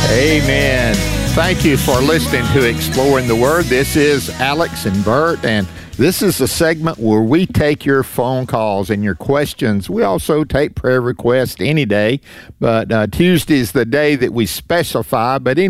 Amen. Thank you for listening to Exploring the Word. This is Alex and Bert, and this is a segment where we take your phone calls and your questions. We also take prayer requests any day, but Tuesday is the day that we specify. But